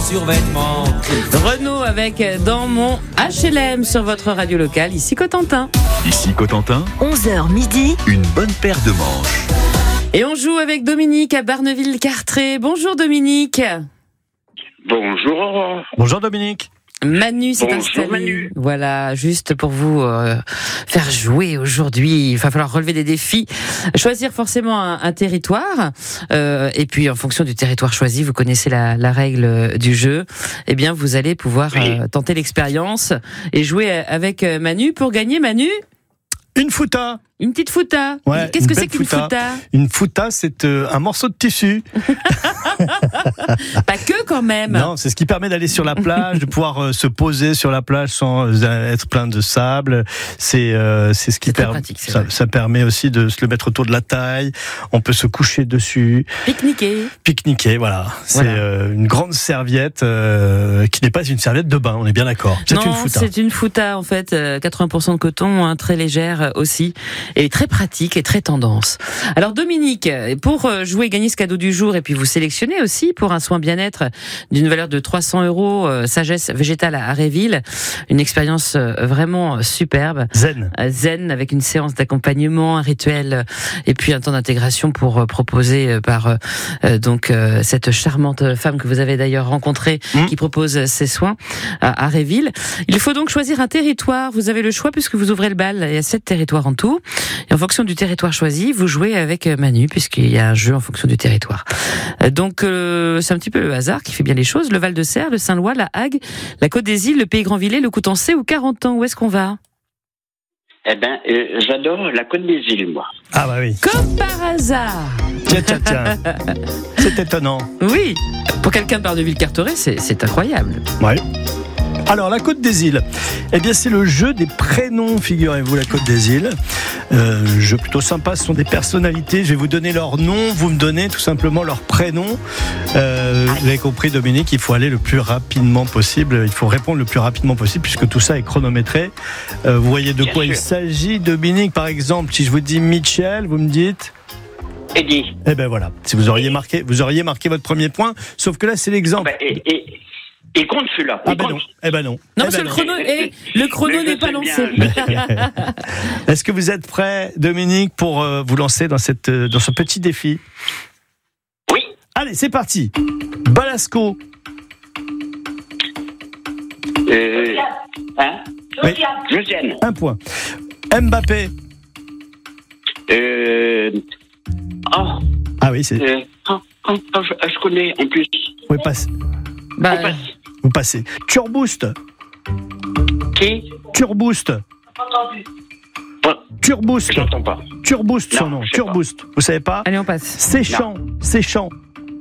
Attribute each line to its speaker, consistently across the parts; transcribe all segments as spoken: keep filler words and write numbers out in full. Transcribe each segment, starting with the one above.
Speaker 1: survêtement.
Speaker 2: Renaud avec Dans mon H L M sur votre radio locale, ici Cotentin.
Speaker 3: Ici Cotentin,
Speaker 4: onze heures midi,
Speaker 3: une bonne paire de manches.
Speaker 2: Et on joue avec Dominique à Barneville-Cartré. Bonjour Dominique.
Speaker 5: Bonjour.
Speaker 3: Bonjour Dominique.
Speaker 2: Manu s'est
Speaker 5: Bonjour,
Speaker 2: installé.
Speaker 5: Manu.
Speaker 2: Voilà, juste pour vous euh, faire jouer aujourd'hui. Il va falloir relever des défis, choisir forcément un, un territoire. Euh, et puis, en fonction du territoire choisi, vous connaissez la, la règle du jeu. Eh bien, vous allez pouvoir
Speaker 5: Oui.
Speaker 2: euh, tenter l'expérience et jouer avec Manu pour gagner. Manu,
Speaker 6: Une fouta.
Speaker 2: une petite fouta.
Speaker 6: Ouais,
Speaker 2: Qu'est-ce
Speaker 6: une
Speaker 2: que c'est
Speaker 6: belle
Speaker 2: qu'une
Speaker 6: fouta.
Speaker 2: fouta?
Speaker 6: Une fouta, c'est euh, un morceau de tissu.
Speaker 2: Pas que quand même.
Speaker 6: Non, c'est ce qui permet d'aller sur la plage, de pouvoir euh, se poser sur la plage sans euh, être plein de sable. C'est euh, c'est ce qui
Speaker 2: C'est très
Speaker 6: permet.
Speaker 2: pratique, c'est
Speaker 6: Ça,
Speaker 2: vrai.
Speaker 6: ça permet aussi de se le mettre autour de la taille. On peut se coucher dessus,
Speaker 2: Pique-niquer.
Speaker 6: pique-niquer. Voilà. C'est
Speaker 2: Voilà.
Speaker 6: euh, une grande serviette euh, qui n'est pas une serviette de bain. On est bien d'accord. C'est
Speaker 2: non,
Speaker 6: une fouta.
Speaker 2: c'est une fouta en fait, euh, quatre-vingts pour cent de coton, hein, très légère euh, aussi, et très pratique et très tendance. Alors Dominique, pour euh, jouer et gagner ce cadeau du jour, et puis vous sélectionnez aussi pour un soin bien-être d'une valeur de trois cents euros, euh, Sagesse Végétale à Aréville, une expérience euh, vraiment superbe.
Speaker 6: Zen.
Speaker 2: Euh, Zen avec une séance d'accompagnement, un rituel euh, et puis un temps d'intégration pour euh, proposer euh, par euh, donc euh, cette charmante femme que vous avez d'ailleurs rencontrée
Speaker 6: Mmh.
Speaker 2: qui propose ces soins à Aréville. Il faut donc choisir un territoire. Vous avez le choix puisque vous ouvrez le bal. Il y a sept territoires en tout. Et en fonction du territoire choisi, vous jouez avec Manu puisqu'il y a un jeu en fonction du territoire. Euh, Donc euh, c'est un petit peu le hasard qui fait bien les choses. Le Val-de-Serre, le Saint-Lois, la Hague, la Côte des Îles, le Pays Grand-Villers, le Coutançais ou Carentan. Où est-ce qu'on va?
Speaker 5: Eh ben, euh, j'adore la Côte des Îles, moi.
Speaker 6: Ah bah oui.
Speaker 2: Comme par hasard.
Speaker 6: Tiens, tiens, tiens. C'est étonnant.
Speaker 2: Oui. Pour quelqu'un de Barneville-Carteret, c'est, c'est incroyable.
Speaker 6: Ouais. Alors, la Côte des Îles, eh bien, c'est le jeu des prénoms, figurez-vous, la Côte des Îles. Euh, jeu plutôt sympa, ce sont des personnalités. Je vais vous donner leur nom, vous me donnez tout simplement leur prénom. Euh, vous avez compris, Dominique, il faut aller le plus rapidement possible. Il faut répondre le plus rapidement possible, puisque tout ça est chronométré. Euh, vous voyez de
Speaker 5: Bien
Speaker 6: quoi
Speaker 5: sûr.
Speaker 6: il s'agit, Dominique, par exemple. Si je vous dis Michel, vous me dites...
Speaker 5: Eddie.
Speaker 6: Eh ben voilà, si vous auriez marqué, vous auriez marqué votre premier point, sauf que là, c'est l'exemple.
Speaker 5: Ben, et, et, il compte celui-là.
Speaker 6: Ah
Speaker 5: Il
Speaker 6: ben
Speaker 5: compte.
Speaker 6: non, eh ben non.
Speaker 2: Non,
Speaker 6: Eh
Speaker 2: parce
Speaker 6: ben
Speaker 2: que le
Speaker 6: non.
Speaker 2: chrono, eh, le chrono
Speaker 5: Mais je
Speaker 2: n'est pas
Speaker 5: sais
Speaker 2: lancé.
Speaker 5: bien, je sais bien.
Speaker 6: Est-ce que vous êtes prêts, Dominique, pour euh, vous lancer dans, cette, euh, dans ce petit défi?
Speaker 5: Oui.
Speaker 6: Allez, c'est parti. Balasco.
Speaker 5: Euh, hein
Speaker 6: Oui,
Speaker 5: Josiane.
Speaker 6: un point. Mbappé.
Speaker 5: Euh, oh,
Speaker 6: Ah oui, c'est.
Speaker 5: euh, oh, oh, oh, je, je connais, en plus.
Speaker 6: Vous passez.
Speaker 2: Bah,
Speaker 5: On passe.
Speaker 6: Vous passez. Turboost.
Speaker 5: Qui
Speaker 6: Turboost.
Speaker 5: Bon,
Speaker 6: Turboost.
Speaker 5: j'entends pas.
Speaker 6: Turboost, son
Speaker 5: Non,
Speaker 6: nom.
Speaker 5: je sais pas.
Speaker 6: Turboost. Vous savez pas?
Speaker 2: allez, on passe.
Speaker 6: Séchant. Séchant.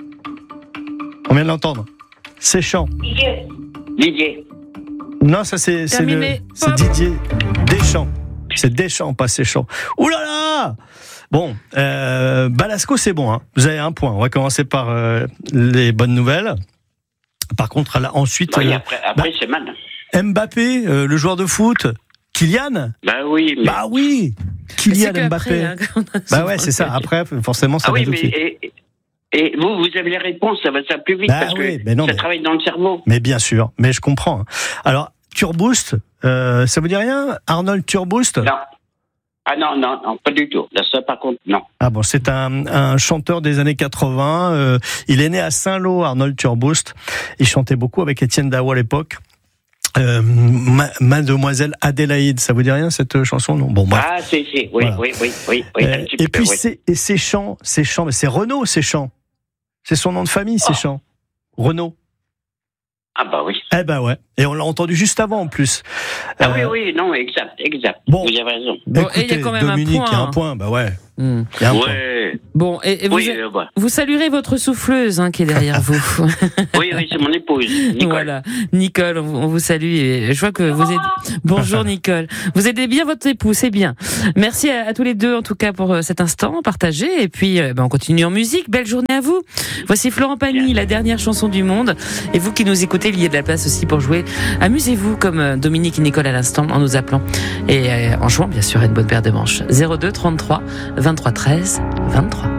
Speaker 6: On vient de l'entendre. Séchant.
Speaker 5: Didier.
Speaker 6: Non, ça c'est c'est le
Speaker 2: Terminé.
Speaker 6: c'est
Speaker 2: Hop.
Speaker 6: Didier Deschamps. C'est Deschamps, pas Séchant. Ouh là là. Bon, euh, Balasco, c'est bon. Hein. Vous avez un point. On va commencer par euh, les bonnes nouvelles. Par contre, là, ensuite,
Speaker 5: Bon, et
Speaker 6: euh,
Speaker 5: après, après c'est mal.
Speaker 6: Mbappé, euh, le joueur de foot, Kylian.
Speaker 5: Bah oui, mais.
Speaker 6: Bah oui,
Speaker 2: Mais c'est
Speaker 6: Kylian
Speaker 2: que
Speaker 6: Mbappé.
Speaker 2: après, hein, qu'on a
Speaker 6: Bah
Speaker 2: souvent
Speaker 6: ouais, c'est ça.
Speaker 2: le-
Speaker 6: Après, forcément, ça
Speaker 5: ah
Speaker 6: vient
Speaker 5: oui,
Speaker 6: tout de
Speaker 5: mais.
Speaker 6: suite.
Speaker 5: Et, et vous, vous avez les réponses, ça va ça plus vite
Speaker 6: Bah
Speaker 5: parce
Speaker 6: oui,
Speaker 5: que
Speaker 6: mais non,
Speaker 5: ça
Speaker 6: mais-
Speaker 5: travaille dans le cerveau.
Speaker 6: Mais bien sûr, mais je comprends. Alors, Turboost, euh, ça vous dit rien? Arnold Turboost?
Speaker 5: Non. Ah non, non, non, pas du tout. Là, ça, par contre, non.
Speaker 6: Ah bon, c'est un, un chanteur des années quatre-vingts. Euh, il est né à Saint-Lô, Arnold Turboost. Il chantait beaucoup avec Étienne Dao à l'époque. Euh, Ma- Mademoiselle Adélaïde, ça vous dit rien cette chanson? Non. Bon, bref.
Speaker 5: Ah, c'est, c'est, oui,
Speaker 6: Voilà.
Speaker 5: oui, oui, oui, oui,
Speaker 6: Euh,
Speaker 5: un petit
Speaker 6: et
Speaker 5: peu,
Speaker 6: puis
Speaker 5: oui.
Speaker 6: c'est et Séchant, Séchant, mais c'est Renaud Séchant. C'est son nom de famille, Séchant. Renaud.
Speaker 5: Ah bah oui.
Speaker 6: Eh ben ouais. Et on l'a entendu juste avant en plus.
Speaker 5: Ah
Speaker 6: Euh,
Speaker 5: oui, oui, non, exact, exact.
Speaker 6: bon.
Speaker 5: Vous avez raison.
Speaker 6: bah,
Speaker 2: Bon, et il y a
Speaker 6: écoutez,
Speaker 2: quand même un
Speaker 6: Dominique, il y a un
Speaker 2: point.
Speaker 6: point. Bah ouais.
Speaker 2: Hmm.
Speaker 6: Il y a un point.
Speaker 5: Ouais.
Speaker 2: Bon, et, et vous,
Speaker 5: Oui, euh, bah.
Speaker 2: vous saluerez votre souffleuse hein, qui est derrière vous.
Speaker 5: oui, oui, c'est mon épouse, Nicole.
Speaker 2: Voilà, Nicole, on, vous- on vous salue et je vois que vous aidez. Bonjour Nicole, vous aidez bien votre époux, c'est bien. Merci à, à tous les deux en tout cas pour euh, cet instant partagé et puis euh, ben, on continue en musique. Belle journée à vous. Voici Florent Pagny, la dernière chanson du monde. Et vous qui nous écoutez, il y a de la place aussi pour jouer. Amusez-vous comme euh, Dominique et Nicole à l'instant en nous appelant et euh, en jouant bien sûr à une bonne paire de manches. zéro deux trente-trois vingt-trois treize vingt-trois.